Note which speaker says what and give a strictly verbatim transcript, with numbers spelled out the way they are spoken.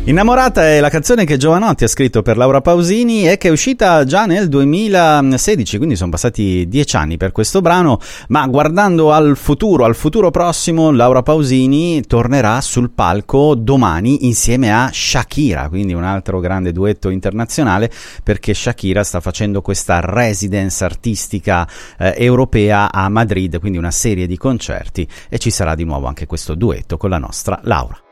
Speaker 1: Innamorata è la canzone che Jovanotti ha scritto per Laura Pausini e che è uscita già nel duemilasedici, quindi sono passati dieci anni per questo brano, ma guardando al futuro, al futuro prossimo, Laura Pausini tornerà sul palco domani insieme a Shakira, quindi un altro grande duetto internazionale, perché Shakira sta facendo questa residence artistica eh, europea a Madrid, quindi una serie di concerti, e ci sarà di nuovo anche questo duetto con la nostra Laura.